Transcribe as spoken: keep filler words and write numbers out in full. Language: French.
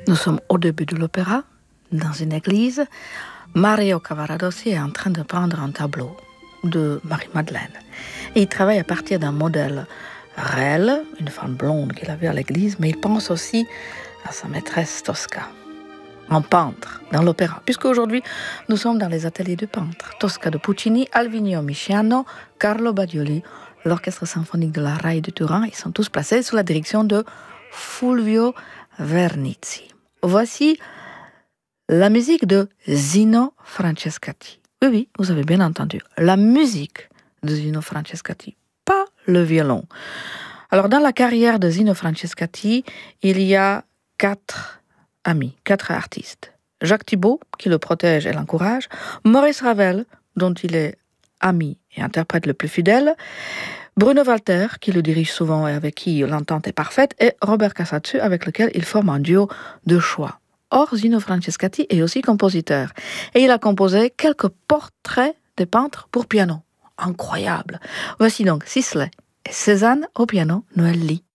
Nous sommes au début de l'opéra, dans une église. Mario Cavaradossi est en train de peindre un tableau de Marie-Madeleine. Et il travaille à partir d'un modèle réel, une femme blonde qu'il a vue à l'église, mais il pense aussi à sa maîtresse Tosca, en peintre, dans l'opéra, puisque aujourd'hui nous sommes dans les ateliers de peintres. Tosca de Puccini, Alvino Misciano, Carlo Badioli, l'orchestre symphonique de la RAI de Turin, ils sont tous placés sous la direction de Fulvio Vernizzi. Voici la musique de Zino Francescatti. Oui, oui, vous avez bien entendu, la musique de Zino Francescatti, pas le violon. Alors, dans la carrière de Zino Francescatti, il y a quatre amis, quatre artistes. Jacques Thibaud, qui le protège et l'encourage, Maurice Ravel, dont il est ami et interprète le plus fidèle, Bruno Walter, qui le dirige souvent et avec qui l'entente est parfaite, et Robert Casacu, avec lequel il forme un duo de choix. Or, Zino Francescatti est aussi compositeur, et il a composé quelques portraits de peintres pour piano. Incroyable. Voici donc Sisley et Cézanne au piano, Noël Lee.